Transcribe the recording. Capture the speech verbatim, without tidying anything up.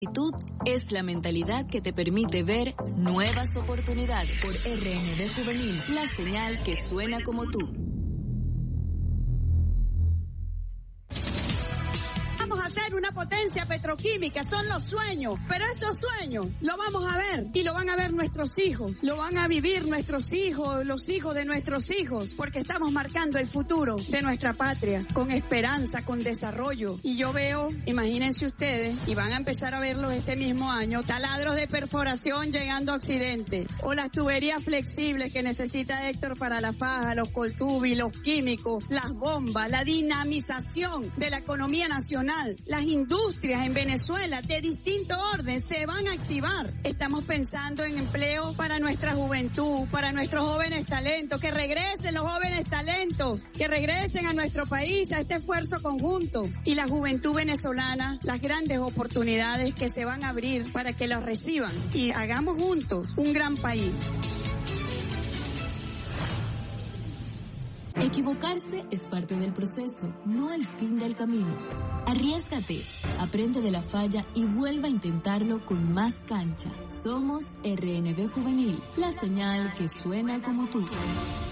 Actitud es la mentalidad que te permite ver nuevas oportunidades. Por R N B Juvenil, la señal que suena como tú. Vamos a hacer una potencia petroquímica, son los sueños, pero esos sueños lo vamos a ver y lo van a ver nuestros hijos, lo van a vivir nuestros hijos, los hijos de nuestros hijos, porque estamos marcando el futuro de nuestra patria, con esperanza, con desarrollo. Y yo veo, imagínense ustedes, y van a empezar a verlo este mismo año, taladros de perforación llegando a Occidente, o las tuberías flexibles que necesita Héctor para la faja, los coltubis, los químicos, las bombas, la dinamización de la economía nacional. Las industrias en Venezuela de distinto orden se van a activar. Estamos pensando en empleo para nuestra juventud, para nuestros jóvenes talentos, que regresen los jóvenes talentos, que regresen a nuestro país, a este esfuerzo conjunto. Y la juventud venezolana, las grandes oportunidades que se van a abrir para que los reciban y hagamos juntos un gran país. Equivocarse es parte del proceso, no el fin del camino. Arriésgate, aprende de la falla y vuelve a intentarlo con más cancha. Somos R N B Juvenil, la señal que suena como tú.